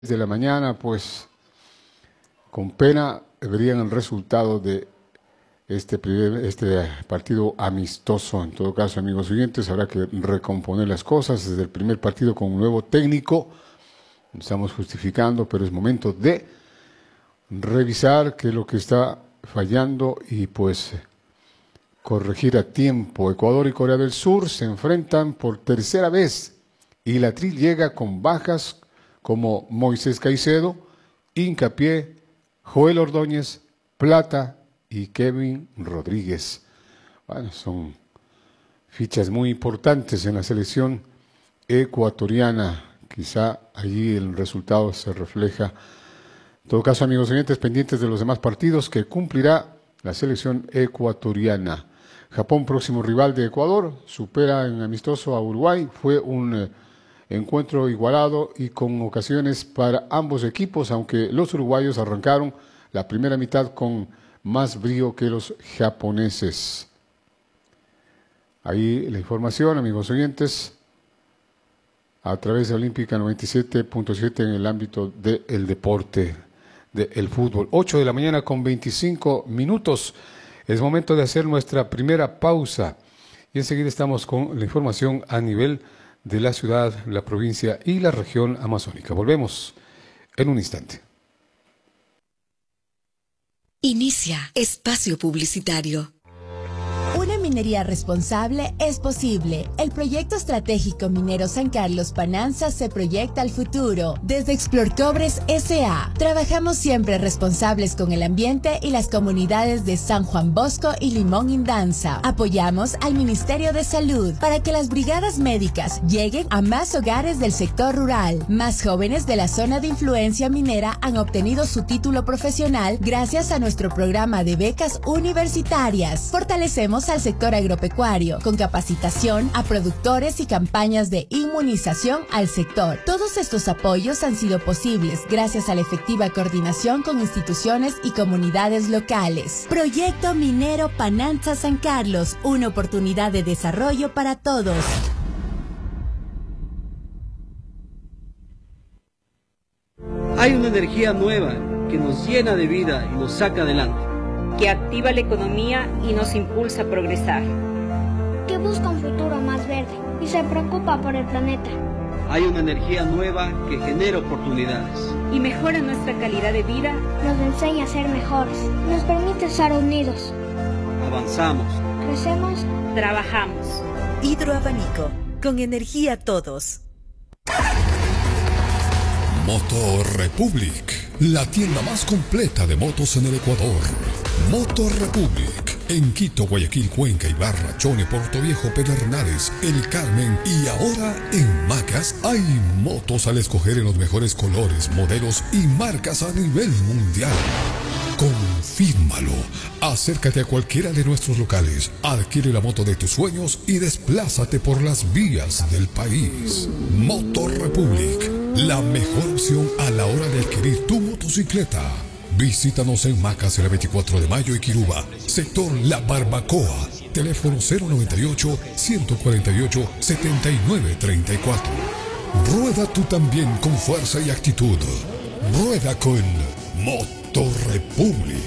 de la mañana, pues con pena verían el resultado de este partido amistoso. En todo caso, amigos oyentes, habrá que recomponer las cosas desde el primer partido con un nuevo técnico. Estamos justificando, pero es momento de revisar qué es lo que está fallando y pues corregir a tiempo. Ecuador y Corea del Sur se enfrentan por tercera vez y la Tri llega con bajas como Moisés Caicedo, Hincapié, Joel Ordóñez, Plata y Kevin Rodríguez. Bueno, son fichas muy importantes en la selección ecuatoriana. Quizá allí el resultado se refleja. En todo caso, amigos oyentes, pendientes de los demás partidos que cumplirá la selección ecuatoriana. Japón, próximo rival de Ecuador, supera en amistoso a Uruguay. Fue un encuentro igualado y con ocasiones para ambos equipos, aunque los uruguayos arrancaron la primera mitad con más brío que los japoneses. Ahí la información, amigos oyentes, a través de Olímpica 97.7 en el ámbito del deporte, del fútbol. 8 de la mañana con 25 minutos. Es momento de hacer nuestra primera pausa y enseguida estamos con la información a nivel de la ciudad, la provincia y la región amazónica. Volvemos en un instante. Inicia espacio publicitario. Una minería responsable es posible. El proyecto estratégico minero San Carlos Pananza se proyecta al futuro. Desde Explorcobres S.A. trabajamos siempre responsables con el ambiente y las comunidades de San Juan Bosco y Limón Indanza. Apoyamos al Ministerio de Salud para que las brigadas médicas lleguen a más hogares del sector rural. Más jóvenes de la zona de influencia minera han obtenido su título profesional gracias a nuestro programa de becas universitarias. Fortalecemos al sector agropecuario, con capacitación a productores y campañas de inmunización al sector. Todos estos apoyos han sido posibles gracias a la efectiva coordinación con instituciones y comunidades locales. Proyecto Minero Pananza San Carlos, una oportunidad de desarrollo para todos. Hay una energía nueva que nos llena de vida y nos saca adelante, que activa la economía y nos impulsa a progresar, que busca un futuro más verde y se preocupa por el planeta. Hay una energía nueva que genera oportunidades y mejora nuestra calidad de vida, nos enseña a ser mejores, nos permite estar unidos. Avanzamos, crecemos, trabajamos. Hidroabanico, con energía todos. Motorrepublic, la tienda más completa de motos en el Ecuador. Motorrepublic, en Quito, Guayaquil, Cuenca, Ibarra, Chone, Portoviejo, Pedernales, El Carmen y ahora en Macas hay motos al escoger en los mejores colores, modelos y marcas a nivel mundial. Confírmalo. Acércate a cualquiera de nuestros locales, adquiere la moto de tus sueños y desplázate por las vías del país. Motorrepublic, la mejor opción a la hora de adquirir tu motocicleta. Visítanos en Macas el 24 de mayo y Quiruba, sector La Barbacoa, teléfono 098-148-7934. Rueda tú también con fuerza y actitud. Rueda con Motorrepublic.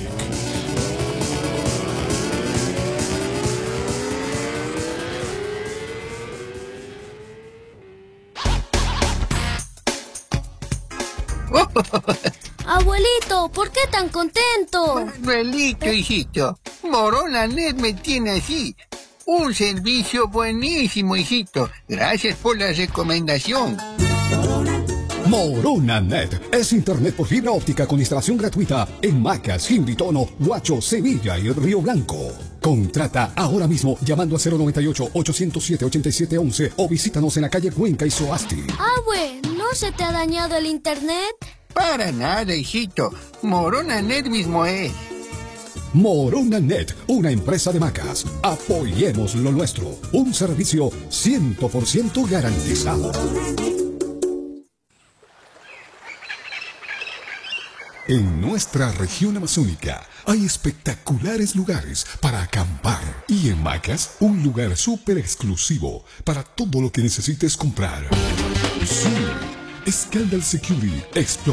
Abuelito, ¿por qué tan contento? Manuelito, hijito, Moronanet me tiene así. Un servicio buenísimo, hijito. Gracias por la recomendación. Moronanet es internet por fibra óptica con instalación gratuita en Macas, Jimbitono, Huacho, Sevilla y Río Blanco. Contrata ahora mismo llamando a 098-807-8711 o visítanos en la calle Cuenca y Soasti. Abue, ¿no se te ha dañado el internet? Para nada, hijito. Moronanet mismo es. Moronanet, una empresa de Macas. Apoyemos lo nuestro. Un servicio 100% garantizado. En nuestra región amazónica hay espectaculares lugares para acampar y en Macas un lugar súper exclusivo para todo lo que necesites comprar. Sí, Scandal Security.